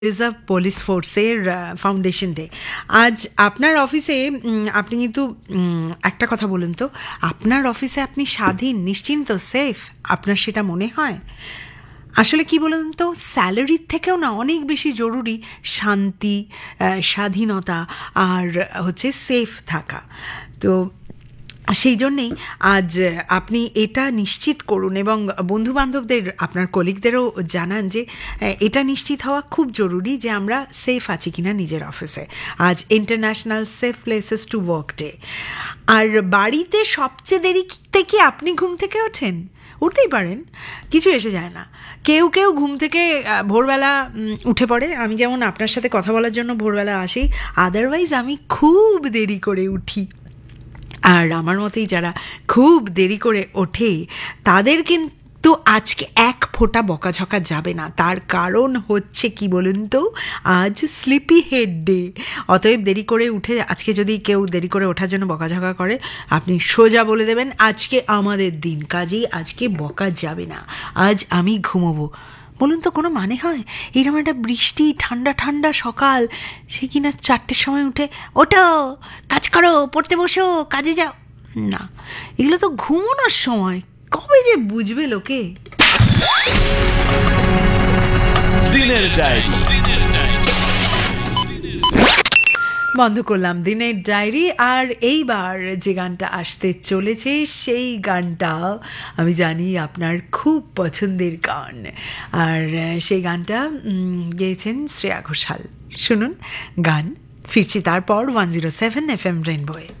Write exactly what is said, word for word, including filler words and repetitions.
Reserve police ফোর্সের foundation day. আজ আপনার অফিসে আপনি কিন্তু একটা কথা বলুন তো, আপনার অফিসে আপনি স্বাধীন, নিশ্চিন্ত, সেফ, আপনার সেটা মনে হয়? আসলে কি বলুন তো, স্যালারির থেকেও না অনেক বেশি জরুরি শান্তি, স্বাধীনতা আর হচ্ছে সেফ থাকা। তো সেই জন্যেই আজ আপনি এটা নিশ্চিত করুন এবং বন্ধুবান্ধবদের, আপনার কলিগদেরও জানান যে এটা নিশ্চিত হওয়া খুব জরুরি যে আমরা সেফ আছি কিনা নিজের অফিসে। আজ international safe places to work day. আর বাড়িতে সবচেয়ে দেরিতে কি আপনি ঘুম থেকে ওঠেন? উঠতেই পারেন, কিছু এসে যায় না। কেউ কেউ ঘুম থেকে ভোরবেলা উঠে পড়ে, আমি যেমন আপনার সাথে কথা বলার জন্য ভোরবেলা আসি, আদারওয়াইজ আমি খুব দেরি করে উঠি। আর আমার মতেই যারা খুব দেরি করে ওঠে তাদের কিন্তু আজকে এক ফোঁটা বকাঝকা যাবে না। তার কারণ হচ্ছে কি বলুন তো, আজ স্লিপি হেড ডে। অতএব দেরি করে উঠে আজকে যদি কেউ দেরি করে ওঠার জন্য বকাঝকা করে, আপনি সোজা বলে দেবেন আজকে আমাদের দিন, কাজেই আজকে বকা যাবে না, আজ আমি ঘুমোবো। বলুন তো কোনো মানে হয়? এইরকম একটা বৃষ্টি ঠান্ডা ঠান্ডা সকাল, সে কিনা চারটের সময় উঠে ওঠো, কাজ করো, পড়তে বসো, কাজে যাও। না, এগুলো তো ঘুমানোর সময়, কবে যে বুঝবে লোকে। দিনের ডায়েরি বন্ধ করলাম দিনের ডায়েরি। আর এইবার যে গানটা আসতে চলেছে সেই গানটা আমি জানি আপনার খুব পছন্দের গান, আর সেই গানটা গেয়েছেন শ্রেয়া ঘোষাল। শুনুন গান, ফিরছি তারপর one zero seven F M রেনবোয়ে।